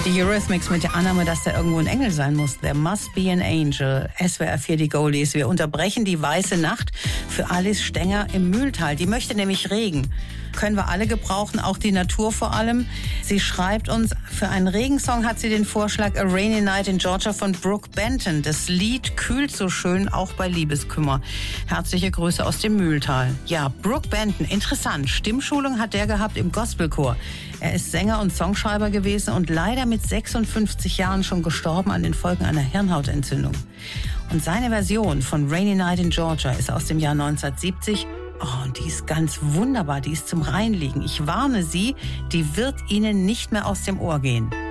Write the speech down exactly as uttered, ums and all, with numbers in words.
Die Eurythmics mit der Annahme, dass da irgendwo ein Engel sein muss. There must be an angel. S W R vier, die Goldies. Wir unterbrechen die weiße Nacht für Alice Stenger im Mühltal. Die möchte nämlich Regen. Können wir alle gebrauchen, auch die Natur vor allem. Sie schreibt uns, für einen Regensong hat sie den Vorschlag A Rainy Night in Georgia von Brooke Benton. Das Lied kühlt so schön, auch bei Liebeskümmer. Herzliche Grüße aus dem Mühltal. Ja, Brooke Benton, interessant. Stimmschulung hat der gehabt im Gospelchor. Er ist Sänger und Songschreiber gewesen und leider mit sechsundfünfzig Jahren schon gestorben an den Folgen einer Hirnhautentzündung. Und seine Version von Rainy Night in Georgia ist aus dem Jahr neunzehnhundertsiebzig. Oh, und die ist ganz wunderbar, die ist zum Reinlegen. Ich warne Sie, die wird Ihnen nicht mehr aus dem Ohr gehen.